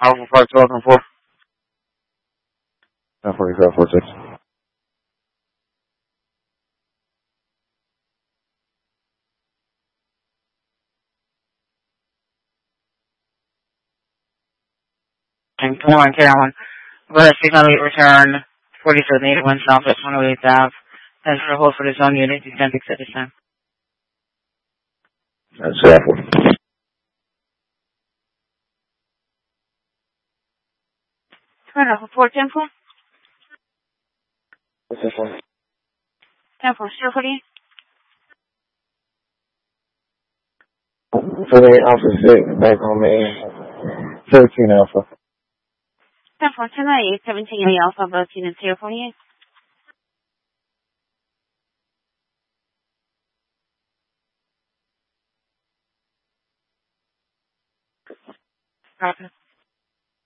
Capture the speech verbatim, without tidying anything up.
Alpha five twelve and four. ten forty-five, four six. And come on, Carolyn. But signal return forty-seven eighty-one Southwest one oh eighth Ave. Thanks for hold for the zone unit. You can exit this time. That's Apple. Turn off four ten four. What's this one? ten four, sure, for you. twenty-eight Alpha six, back on me. thirteen Alpha. ten four, ten eight, seventeen Alpha, both units here for you. Copy.